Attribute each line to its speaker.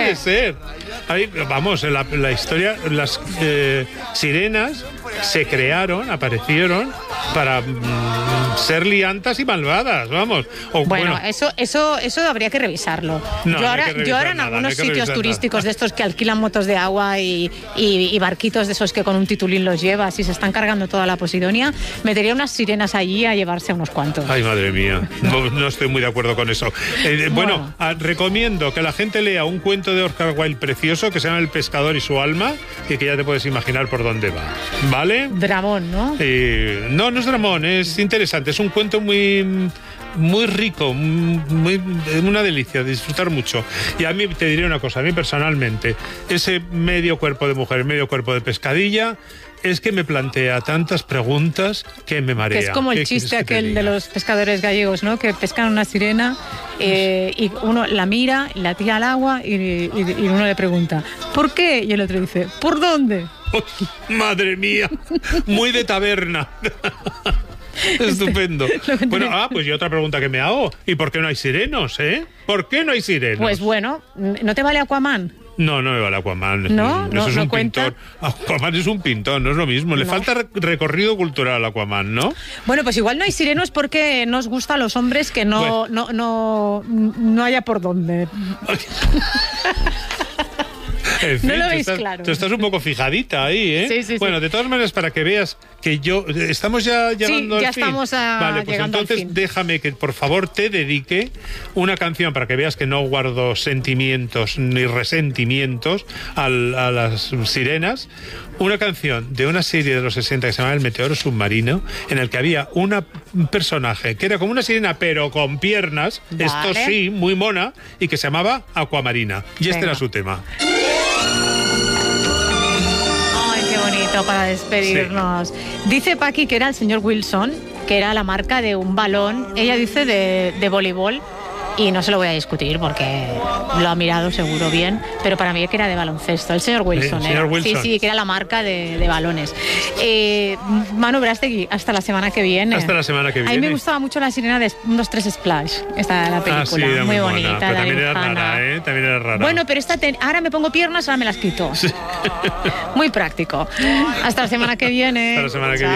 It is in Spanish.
Speaker 1: puede ser. Vamos, en la historia, las sirenas se crearon, aparecieron para ser liantas y malvadas, vamos.
Speaker 2: Bueno, eso habría que revisarlo.
Speaker 1: No,
Speaker 2: yo ahora en algunos sitios turísticos de estos que alquilan motos de agua y barquitos de esos que con un titulín los llevas y se están cargando toda la Posidonia, metería unas sirenas allí a llevarse a unos cuantos.
Speaker 1: Ay, madre mía, no estoy muy de acuerdo con eso. Bueno, recomiendo que la gente lea un cuento de Oscar Wilde precioso que se llama El pescador y su alma, y que ya te puedes imaginar por dónde va, ¿vale?
Speaker 2: Dramón, ¿no?
Speaker 1: No es dramón, es interesante, es un cuento muy rico, una delicia, disfrutar mucho. Y a mí te diré una cosa, a mí personalmente, ese medio cuerpo de mujer, medio cuerpo de pescadilla, es que me plantea tantas preguntas que me marea.
Speaker 2: Que es como el chiste aquel de los pescadores gallegos, ¿no? Que pescan una sirena y uno la mira, la tira al agua y uno le pregunta ¿por qué? Y el otro dice ¿por dónde?
Speaker 1: Oh, madre mía, muy de taberna. Estupendo. Bueno, pues y otra pregunta que me hago, ¿y por qué no hay sirenos, ¿Por qué no hay sirenos?
Speaker 2: Pues bueno, ¿no te vale Aquaman?
Speaker 1: No me vale Aquaman.
Speaker 2: ¿No?
Speaker 1: Eso es un
Speaker 2: cuenta.
Speaker 1: pintor. Aquaman es un pintor, no es lo mismo. Le falta recorrido cultural a Aquaman, ¿no?
Speaker 2: Bueno, pues igual no hay sirenos porque nos gusta a los hombres que no haya por dónde. En fin, no lo veis claro.
Speaker 1: Tú estás un poco fijadita ahí,
Speaker 2: Sí.
Speaker 1: Bueno, de todas maneras, para que veas que estamos ya llegando al fin.
Speaker 2: Estamos
Speaker 1: vale, pues entonces déjame que por favor te dedique una canción para que veas que no guardo sentimientos ni resentimientos a las sirenas. Una canción de una serie de los 60 que se llama El meteoro submarino, en el que había un personaje que era como una sirena pero con piernas, esto sí, muy mona, y que se llamaba Aquamarina. Y este era su tema.
Speaker 2: Ay, qué bonito para despedirnos. Sí. Dice Paqui que era el señor Wilson, que era la marca de un balón, ella dice de voleibol, y no se lo voy a discutir porque lo ha mirado seguro bien, pero para mí que era de baloncesto, el señor Wilson. Sí, que era la marca de balones. Manu Brastegui, hasta la semana que viene.
Speaker 1: Hasta la semana que viene.
Speaker 2: A mí me gustaba mucho la sirena de 1, 2, 3 Splash, esta de la película,
Speaker 1: sí,
Speaker 2: muy bonita.
Speaker 1: Pero también era rara, También era rara.
Speaker 2: Bueno, pero ahora me pongo piernas, ahora me las quito. Sí. Muy práctico. Hasta la semana que viene.
Speaker 1: Hasta la semana que viene.